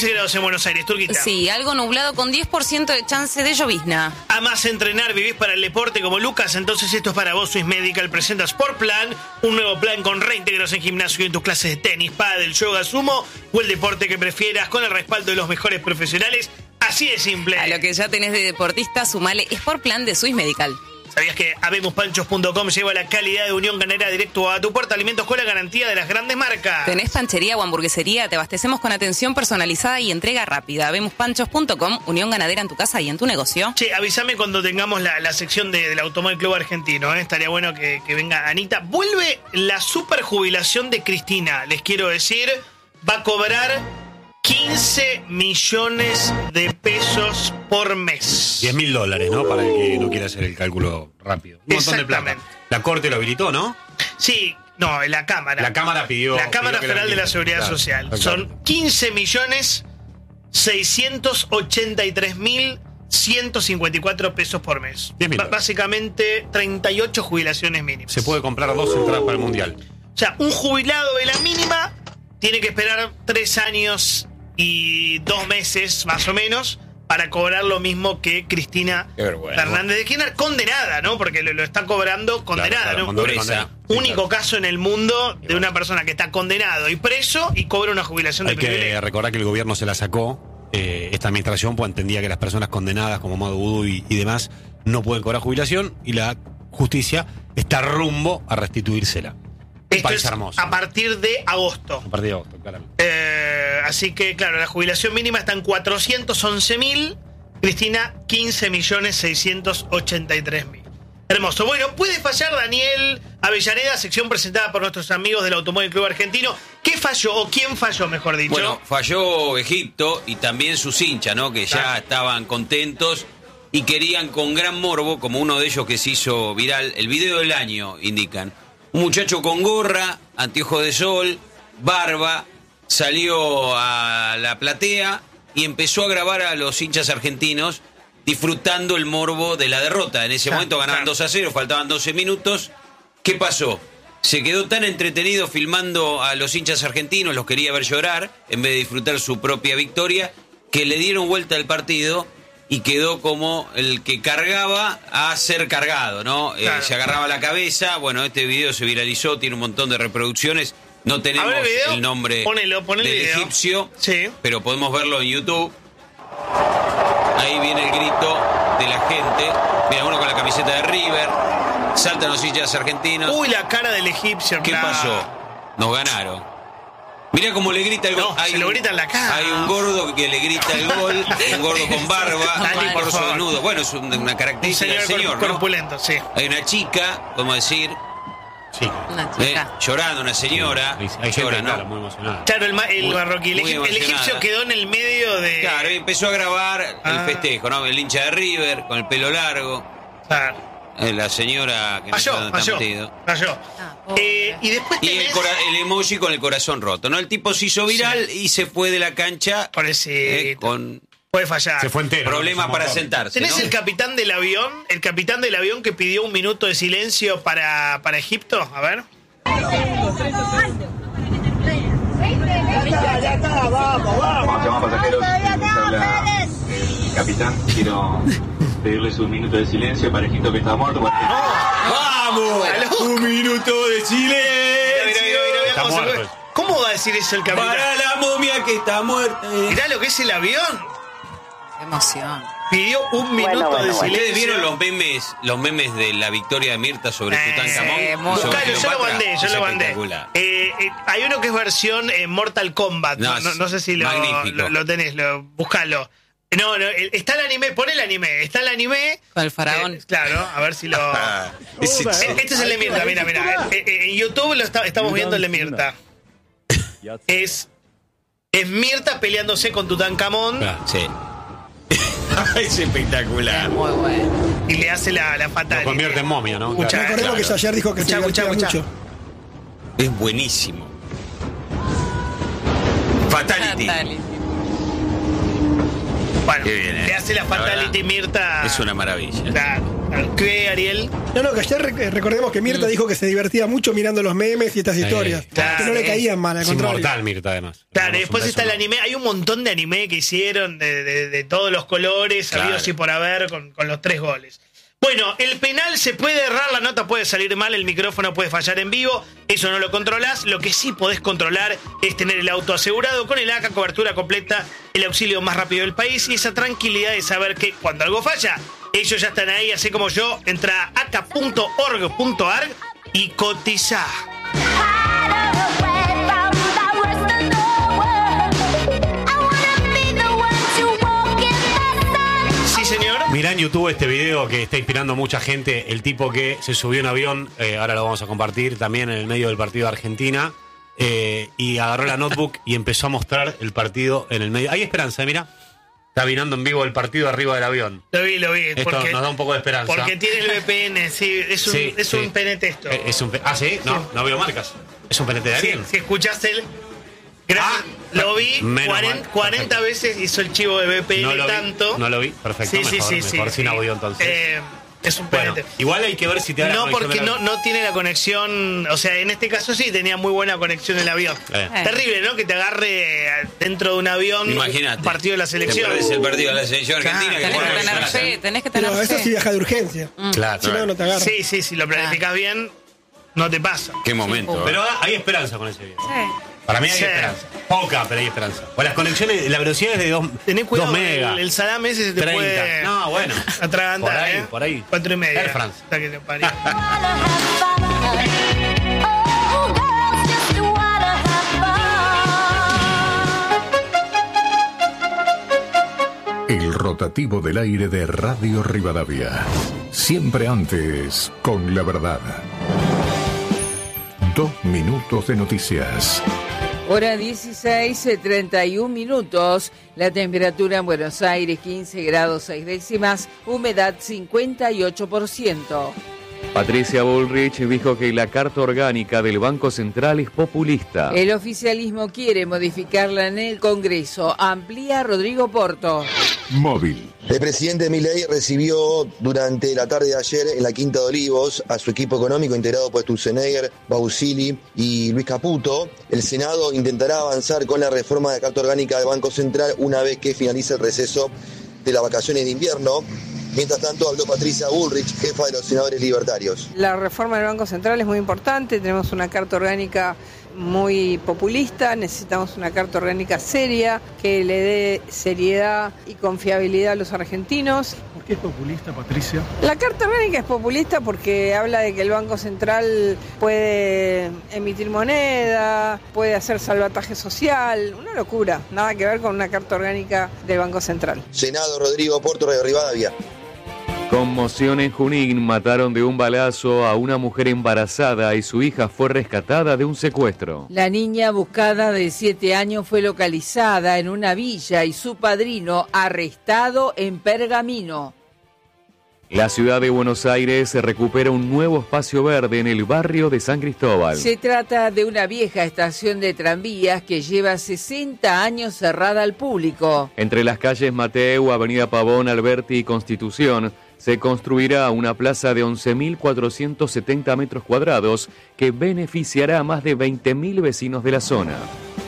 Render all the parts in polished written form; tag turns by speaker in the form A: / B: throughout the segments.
A: 15 grados en Buenos Aires, Turquita.
B: Sí, algo nublado con 10% de chance de llovizna.
A: Amás entrenar, vivís para el deporte como Lucas, entonces esto es para vos. Swiss Medical presenta Sport Plan, un nuevo plan con reintegros en gimnasio y en tus clases de tenis, pádel, yoga, sumo o el deporte que prefieras, con el respaldo de los mejores profesionales. Así de simple.
B: A lo que ya tenés de deportista, sumale Sport Plan de Swiss Medical.
A: ¿Sabías que habemospanchos.com lleva la calidad de Unión Ganadera directo a tu puerta? Alimentos con la garantía de las grandes marcas.
B: ¿Tenés panchería o hamburguesería? Te abastecemos con atención personalizada y entrega rápida. habemospanchos.com, Unión Ganadera en tu casa y en tu negocio.
A: Che, avísame cuando tengamos la sección del Automóvil Club Argentino, ¿eh? Estaría bueno que venga Anita. Vuelve la superjubilación de Cristina, les quiero decir. Va a cobrar 15 millones de pesos por mes.
C: $10.000, ¿no? Para el que no quiera hacer el cálculo rápido. Un montón de plata. La Corte lo habilitó, ¿no?
A: Sí, no, la Cámara.
C: La Cámara pidió.
A: La Cámara Federal de la Seguridad Social. Claro. Son 15.683.154 pesos por mes. Básicamente 38 jubilaciones mínimas.
C: Se puede comprar 2 entradas para el Mundial.
A: O sea, un jubilado de la mínima tiene que esperar 3 años y 2 meses, más o menos, para cobrar lo mismo que Cristina Fernández de Kirchner, condenada, ¿no? Porque lo está cobrando condenada,
C: claro,
A: ¿no? Único
C: claro.
A: Caso en el mundo de una persona que está condenado y preso y cobra una jubilación de privilegio.
C: Hay que recordar que el gobierno se la sacó, esta administración, pues entendía que las personas condenadas como Mado Vudú y demás no pueden cobrar jubilación, y la justicia está rumbo a restituírsela.
A: Esto es hermoso, a partir de agosto.
C: A partir de agosto, claramente.
A: Así que, claro, la jubilación mínima está en 411.000. Cristina, 15.683.000. Hermoso. Bueno, puede fallar Daniel Avellaneda, sección presentada por nuestros amigos del Automóvil Club Argentino. ¿Qué falló o quién falló, mejor dicho?
D: Bueno, falló Egipto y también sus hinchas, ¿no? Que ya estaban contentos y querían con gran morbo, como uno de ellos que se hizo viral, el video del año, indican. Un muchacho con gorra, anteojos de sol, barba, salió a la platea y empezó a grabar a los hinchas argentinos disfrutando el morbo de la derrota. En ese momento ganaban 2-0, faltaban 12 minutos. ¿Qué pasó? Se quedó tan entretenido filmando a los hinchas argentinos, los quería ver llorar, en vez de disfrutar su propia victoria, que le dieron vuelta al partido y quedó como el que cargaba a ser cargado, ¿no? Claro. Se agarraba la cabeza. Bueno, este video se viralizó, tiene un montón de reproducciones. No tenemos el nombre del egipcio, pero podemos verlo en YouTube. Ahí viene el grito de la gente. Mira, uno con la camiseta de River. Saltan los hinchas argentinos.
A: Uy, la cara del egipcio.
D: ¿Qué pasó? Nos ganaron. Mirá cómo le grita el gol.
A: Se lo grita en la cara.
D: Hay un gordo que le grita el gol, un gordo con barba, un torso desnudo. Bueno, es una característica del señor,
A: corpulento, ¿no?
D: Hay una chica, podemos decir.
C: Sí.
D: Una chica. Llorando, una señora.
C: Hay
D: llora,
C: gente,
D: ¿no?
C: Muy emocionada.
A: Claro, el marroquí. El egipcio quedó en el medio de...
D: Claro, y empezó a grabar el festejo, ¿no? El hincha de River, con el pelo largo.
A: Claro.
D: La señora que
A: falló. Y después
D: tenés... el emoji con el corazón roto, ¿no? El tipo se hizo viral y se fue de la cancha con...
A: Puede fallar.
C: Se fue entero.
D: Problema para sentarse.
A: ¿Tenés el capitán del avión? El capitán del avión que pidió 1 minuto de silencio para Egipto. A ver.
E: Ya está, vamos. Llama pasajeros. Capitán, quiero pedirles 1 minuto de silencio para Egipto que está muerto.
D: ¡Vamos! 1 minuto de silencio.
A: Está muerto. ¿Cómo va a decir eso el capitán?
D: Para la momia que está muerta.
A: Mirá lo que es el avión.
B: Qué emoción.
A: Pidió 1 minuto de silencio.
D: ¿Ustedes vieron los memes de la victoria de Mirta sobre Tutankamón?
A: Yo lo mandé. Hay uno que es versión Mortal Kombat. No sé si lo tenés, búscalo. No, está el anime, pon el anime. Está el anime.
B: Con el faraón.
A: Claro, a ver si lo... Este es el de Mirta, mira. En YouTube estamos viendo el de Mirta. Es Mirta peleándose con Tutankamón.
D: Sí. Es espectacular.
B: Muy bueno.
A: Y le hace la fatality.
C: Lo convierte en momia, ¿no?
F: Recordemos que ayer dijo que se divertía mucho.
D: Es buenísimo. Fatality.
A: Bueno, le hace la fatality Mirta.
D: Es una maravilla.
A: Claro. ¿Qué, Ariel?
F: No, que ayer recordemos que Mirta dijo que se divertía mucho mirando los memes y estas historias.
A: claro.
F: Que no le caían mal, al
C: Es
F: contrario.
C: inmortal, Mirta, además.
A: Claro, y después está el anime. Hay un montón de anime que hicieron de todos los colores,
D: Claro.
A: habidos y por haber, con los 3 goles. Bueno, el penal se puede errar, la nota puede salir mal, el micrófono puede fallar en vivo, eso no lo controlás. Lo que sí podés controlar es tener el auto asegurado con el ACA, cobertura completa, el auxilio más rápido del país y esa tranquilidad de saber que cuando algo falla, ellos ya están ahí, así como yo. Entra a aca.org.ar y cotizá. Sí, señor.
C: Mirá en YouTube este video que está inspirando a mucha gente. El tipo que se subió en avión, ahora lo vamos a compartir también en el medio del partido de Argentina, y agarró la notebook y empezó a mostrar el partido en el medio. Hay esperanza, mira. Está mirando en vivo el partido arriba del avión.
A: Lo vi.
C: Esto nos da un poco de esperanza.
A: Porque tiene el VPN, sí, es un PNT esto.
C: ¿Sí? No veo marcas. ¿Es un PNT de
A: Sí,
C: alguien?
A: si escuchaste el... lo vi
C: menos mal.
A: 40 veces, hizo el chivo de VPN tanto.
C: No lo vi, perfecto. Mejor sin audio entonces.
A: Es un
C: Bueno,
A: PNT.
C: igual hay que ver si te da la
A: No,
C: conexión
A: porque
C: de la-
A: no tiene la conexión. O sea, en este caso sí tenía muy buena conexión el avión. Terrible, ¿no? Que te agarre dentro de un avión
D: Imagínate.
A: un partido de la selección.
D: Te perdés el partido de la selección argentina.
B: Tenés que tener fe, tenés que tener
F: Pero eso
B: fe.
F: sí viaja de urgencia.
C: Claro,
F: Si no, no te agarra.
A: Sí, si lo planificás bien, no te pasa.
D: Qué momento.
C: Pero hay esperanza con ese video.
B: Sí.
C: Para mí hay
A: Sí.
C: esperanza. Poca, pero hay esperanza. O las conexiones, la velocidad es de 2
A: Tenés cuidado,
C: megas.
A: el salame ese se te
C: 30.
A: puede
C: No, bueno.
A: atragantar.
C: Por ahí.
A: 4:30.
C: Air France.
A: Hasta que te parió.
G: El rotativo del aire de Radio Rivadavia. Siempre antes, con la verdad. 2 minutos de noticias.
H: Hora 16:31 minutos. La temperatura en Buenos Aires 15 grados 6 décimas, humedad 58%.
I: Patricia Bullrich dijo que la Carta Orgánica del Banco Central es populista.
H: El oficialismo quiere modificarla en el Congreso. Amplía Rodrigo Porto.
G: Móvil.
J: El presidente Milei recibió durante la tarde de ayer en la Quinta de Olivos a su equipo económico integrado por Sturzenegger, Bausili y Luis Caputo. El Senado intentará avanzar con la reforma de la Carta Orgánica del Banco Central una vez que finalice el receso de las vacaciones de invierno. Mientras tanto, habló Patricia Bullrich, jefa de los senadores libertarios.
K: La reforma del Banco Central es muy importante, tenemos una carta orgánica muy populista, necesitamos una carta orgánica seria que le dé seriedad y confiabilidad a los argentinos.
L: ¿Por qué es populista, Patricia?
K: La carta orgánica es populista porque habla de que el Banco Central puede emitir moneda, puede hacer salvataje social, una locura, nada que ver con una carta orgánica del Banco Central.
J: Senado, Rodrigo Porto, Radio Rivadavia.
I: Conmoción en Junín. Mataron de un balazo a una mujer embarazada y su hija fue rescatada de un secuestro.
H: La niña buscada de 7 años fue localizada en una villa y su padrino arrestado en Pergamino.
I: La ciudad de Buenos Aires recupera un nuevo espacio verde en el barrio de San Cristóbal.
H: Se trata de una vieja estación de tranvías que lleva 60 años cerrada al público.
I: Entre las calles Mateu, Avenida Pavón, Alberti y Constitución se construirá una plaza de 11.470 metros cuadrados que beneficiará a más de 20.000 vecinos de la zona.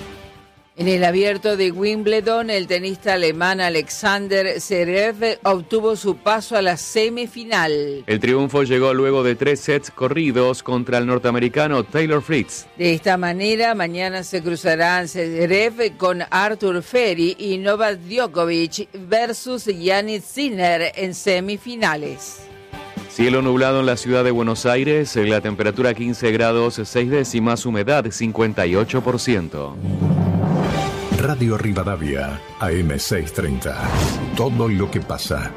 H: En el abierto de Wimbledon, el tenista alemán Alexander Zverev obtuvo su paso a la semifinal.
I: El triunfo llegó luego de 3 sets corridos contra el norteamericano Taylor Fritz.
H: De esta manera, mañana se cruzarán Zverev con Arthur Ferry y Novak Djokovic versus Jannik Sinner en semifinales.
I: Cielo nublado en la ciudad de Buenos Aires, la temperatura 15 grados 6 décimas, humedad 58%.
G: Radio Rivadavia, AM630. Todo lo que pasa.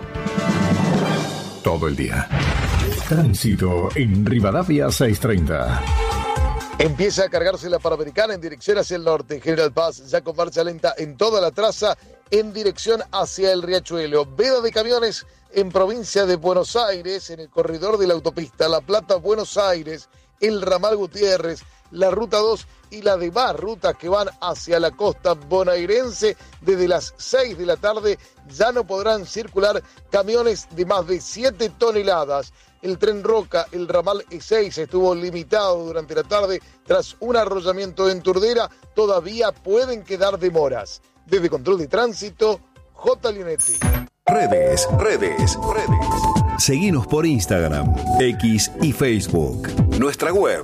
G: Todo el día. Tránsito en Rivadavia 630.
M: Empieza a cargarse la Panamericana en dirección hacia el norte. General Paz ya con marcha lenta en toda la traza en dirección hacia el Riachuelo. Veda de camiones en provincia de Buenos Aires, en el corredor de la autopista La Plata-Buenos Aires, el ramal Gutiérrez, la ruta 2 y las demás rutas que van hacia la costa bonaerense. Desde las 6 de la tarde ya no podrán circular camiones de más de 7 toneladas. El tren Roca, el ramal E6, estuvo limitado durante la tarde tras un arrollamiento en Turdera. Todavía pueden quedar demoras. Desde Control de Tránsito, J. Linetti.
L: Redes. Seguinos por Instagram, X y Facebook. Nuestra web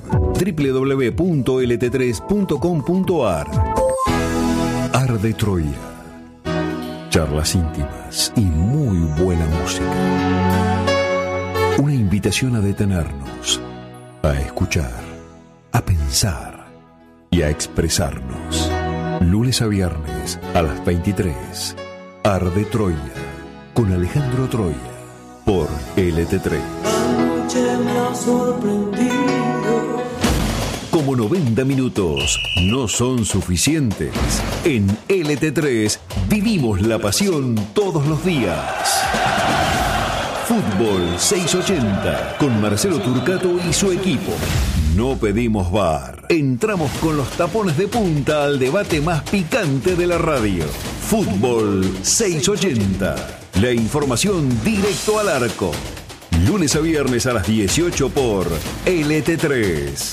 L: www.lt3.com.ar. Arde Troya. Charlas íntimas y muy buena música. Una invitación a detenernos, a escuchar, a pensar y a expresarnos. Lunes a viernes a las 23. Arde Troya con Alejandro Troya por LT3.
N: Anoche me ha sorprendido.
L: Como 90 minutos no son suficientes, en LT3 vivimos la pasión todos los días. Fútbol 680 con Marcelo Turcato y su equipo. No pedimos VAR. Entramos con los tapones de punta al debate más picante de la radio. Fútbol 680. La información directo al arco. Lunes a viernes a las 18 por LT3.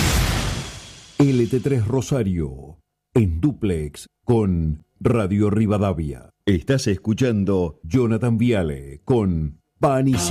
L: LT3 Rosario. En dúplex con Radio Rivadavia. Estás escuchando Jonathan Viale con Pan y